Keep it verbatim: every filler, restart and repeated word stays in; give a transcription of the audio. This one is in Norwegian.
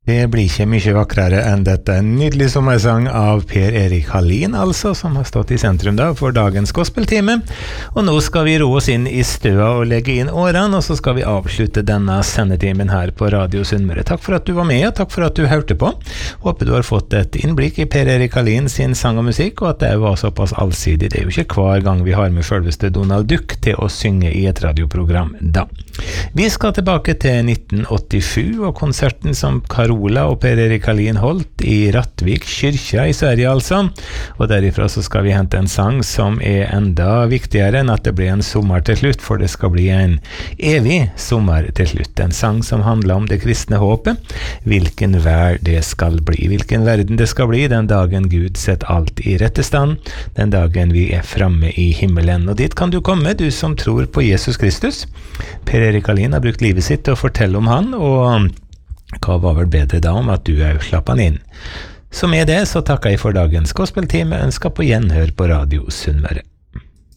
Det blir ikke mye vakrere enn dette. En nydelig sommersang av Per Erik Hallin, altså, som har stått i sentrum da for dagens gospeltime. Og nå skal vi ro oss inn i støa og legge inn årene, og så skal vi avslutte denne sendetimen her på Radio Sunnmøre. Takk for at du var med, og takk for at du hørte på. Håper du har fått et innblikk i Per Erik Hallin sin sang og musikk, og at det var såpass allsidig. Det er jo ikke hver gang vi har med selveste Donald Duck til å synge i et radioprogram da. Vi skal tilbake til nitten åttisju, og konserten som Carola og Per Erik Hallin holdt i Rattvik kyrkja i Sverige altså, og derifra så skal vi hente en sang som er enda viktigere enn at det blir en sommer til slutt, for det skal bli en evig sommer til slutt, en sang som handler om det kristne håpet, hvilken vær det skal bli, hvilken verden det skal bli den dagen Gud setter alt i rette stand, den dagen vi er framme i himmelen, og dit kan du komme, du som tror på Jesus Kristus. Per Erik Hallin har brukt livet sitt til å fortelle om han, og hva var vel bedre da om at du er slapp han inn. Så med det så takker jeg for dagens gospeltime, ønsker på gjenhør på Radio Sunnmøre.